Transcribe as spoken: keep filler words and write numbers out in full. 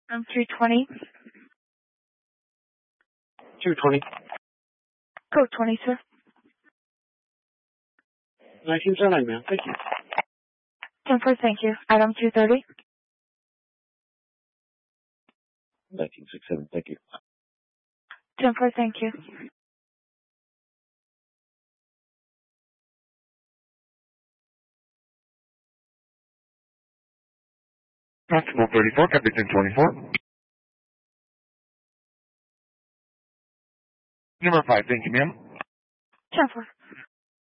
Um, three twenty. two twenty. Code twenty, sir. nineteen oh nine, ma'am. Thank you. ten four, thank you. Item two thirty. nineteen sixty-seven, thank you. ten four, thank you. Constable thirty-four, Captain twenty-four. Number five, thank you, ma'am. ten four.